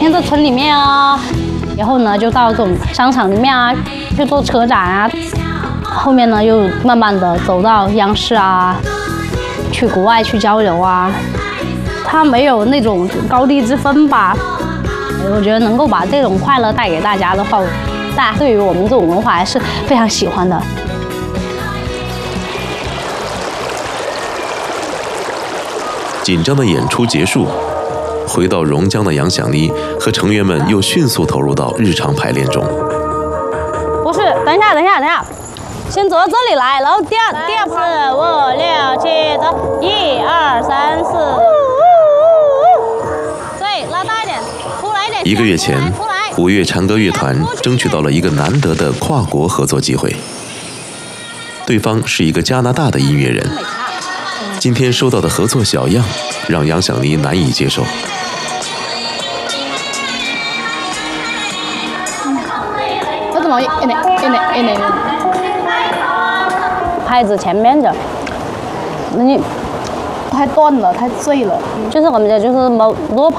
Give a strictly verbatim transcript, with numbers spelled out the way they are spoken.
天在村里面啊，然后呢就到这种商场里面啊去做车展啊，后面呢又慢慢的走到央视啊，去国外去交流啊。它没有那种高低之分吧，我觉得能够把这种快乐带给大家的话，大家对于我们这种文化还是非常喜欢的。 紧张的演出结束，回到榕江的杨响妮和成员们又迅速投入到日常排练中。 不是，等一下，等一下，等一下，先走到这里来，然后第二第二四五六七，走，一二三四。对，拉大一点，出来一点。 一个月前，五月长歌乐团争取到了一个难得的跨国合作机会，对方是一个加拿大的音乐人。今天收到的合作小样，让杨响妮难以接受。 我怎么一点一点一点？拍子前面的，那你太断了，太碎了。就是我们的就是冇落拍。